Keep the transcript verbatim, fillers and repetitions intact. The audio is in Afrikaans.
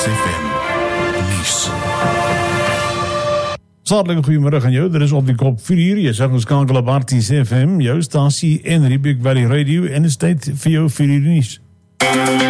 F M nuus. Hartelijk goeiemiddag aan jou. Dit is op die kop vier. Jy sê ons skakel op R T C F M, jou stasie en Riebeek Valley Radio en dit is tyd vir jou vier uur nuus.